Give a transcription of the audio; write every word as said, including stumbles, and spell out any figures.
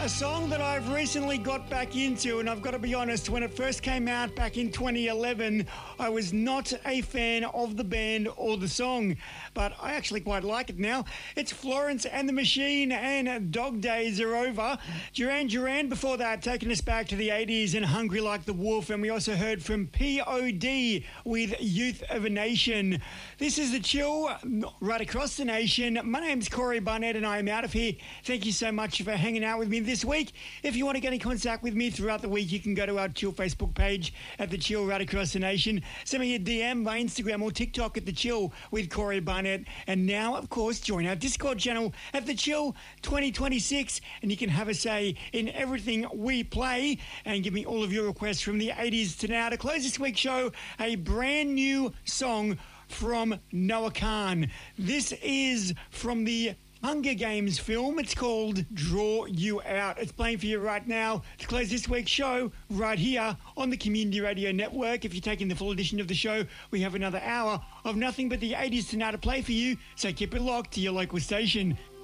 A song that I've recently got back into, and I've got to be honest, when it first came out back in twenty eleven, I was not a fan of the band or the song, but I actually quite like it now. It's Florence and the Machine, and Dog Days Are Over. Duran Duran before that, taking us back to the eighties and Hungry Like the Wolf, and we also heard from P O D with Youth of a Nation. This is The Chill, right across the nation. My name's Corey Barnett, and I am out of here. Thank you so much for hanging out with me this week. If you want to get in contact with me throughout the week, you can go to our Chill Facebook page at The Chill right across the nation. Send me a D M by Instagram or TikTok at The Chill with Corey Barnett. And now, of course, join our Discord channel at The Chill twenty twenty-six, and you can have a say in everything we play and give me all of your requests from the eighties to now. To close this week's show, a brand new song from Noah Kahan. This is from the Hunger Games film. It's called Draw You Out. It's playing for you right now to close this week's show right here on the Community Radio Network. If you're taking the full edition of the show, we have another hour of nothing but the eighties to now to play for you, so keep it locked to your local station.